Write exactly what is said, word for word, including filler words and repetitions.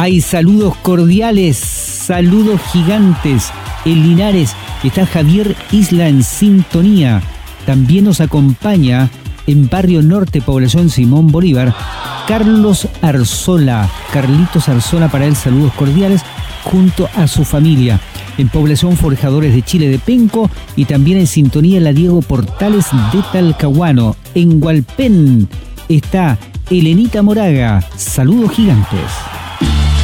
Hay saludos cordiales, saludos gigantes. En Linares está Javier Isla en sintonía. También nos acompaña en Barrio Norte, población Simón Bolívar, Carlos Arzola. Carlitos Arzola, para él saludos cordiales junto a su familia. En población Forjadores de Chile de Penco y también en sintonía la Diego Portales de Talcahuano. En Hualpén está Elenita Moraga. Saludos gigantes.